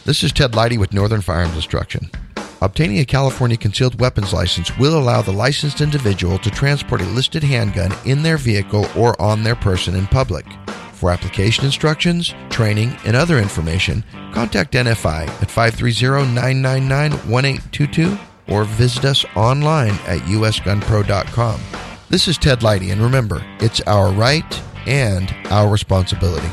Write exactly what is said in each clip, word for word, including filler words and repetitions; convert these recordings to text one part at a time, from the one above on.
This is Ted Leidy with Northern Firearms Instruction. Obtaining a California concealed weapons license will allow the licensed individual to transport a listed handgun in their vehicle or on their person in public. For application instructions, training, and other information, contact N F I at five three zero, nine nine nine, one eight two two or visit us online at u s gun pro dot com. This is Ted Leidy, and remember, it's our right and our responsibility.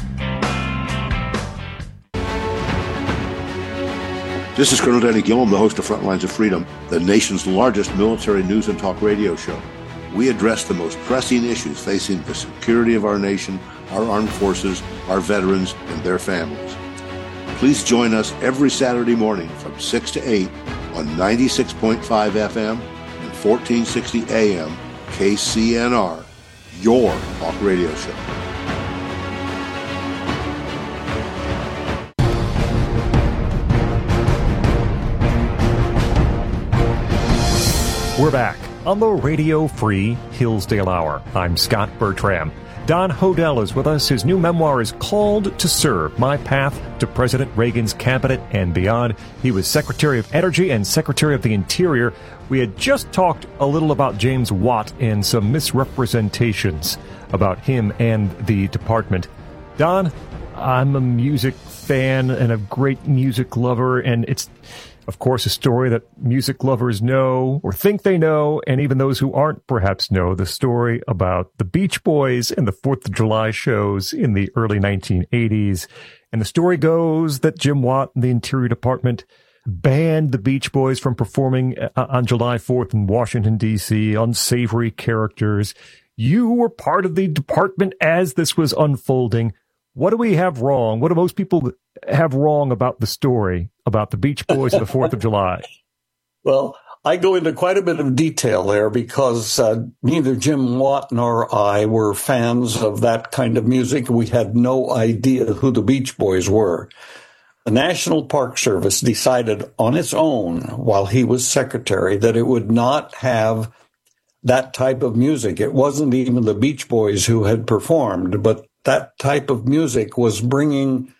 This is Colonel Danny Gillum, the host of Frontlines of Freedom, the nation's largest military news and talk radio show. We address the most pressing issues facing the security of our nation, our armed forces, our veterans, and their families. Please join us every Saturday morning from six to eight on ninety-six point five F M and fourteen sixty A M K C N R, your talk radio show. We're back on the Radio Free Hillsdale Hour. I'm Scott Bertram. Don Hodel is with us. His new memoir is Called to Serve, My Path to President Reagan's Cabinet and Beyond. He was Secretary of Energy and Secretary of the Interior. We had just talked a little about James Watt and some misrepresentations about him and the department. Don, I'm a music fan and a great music lover, and it's, of course, a story that music lovers know or think they know, and even those who aren't perhaps know the story about the Beach Boys and the fourth of July shows in the early nineteen eighties. And the story goes that Jim Watt and the Interior Department banned the Beach Boys from performing on July fourth in Washington, D C, unsavory characters. You were part of the department as this was unfolding. What do we have wrong? What do most people have wrong about the story about the Beach Boys and the fourth of July? Well, I go into quite a bit of detail there because uh, neither Jim Watt nor I were fans of that kind of music. We had no idea who the Beach Boys were. The National Park Service decided on its own, while he was secretary, that it would not have that type of music. It wasn't even the Beach Boys who had performed, but that type of music was bringing